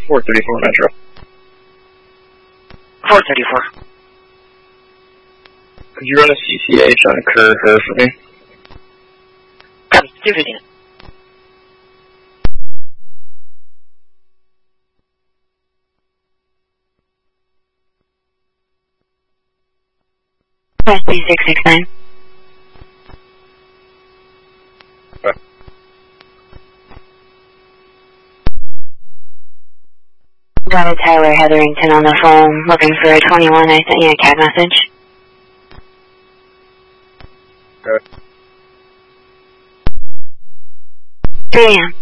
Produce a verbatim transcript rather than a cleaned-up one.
four thirty-four Metro. four thirty-four. Could you run a C C H on Kerr Her for me? Copy. two fifteen. Press three six six nine. Okay. Got a Tyler Hetherington on the phone looking for a twenty-one. I sent you a cat message. Okay. three a.m.